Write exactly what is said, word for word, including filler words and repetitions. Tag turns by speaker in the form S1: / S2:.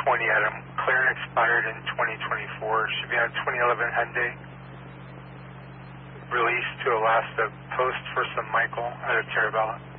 S1: twenty Adam. Clear and expired in twenty twenty-four. Should be on twenty eleven Hyundai. Released to Alaska Post for some Michael out of Terravella.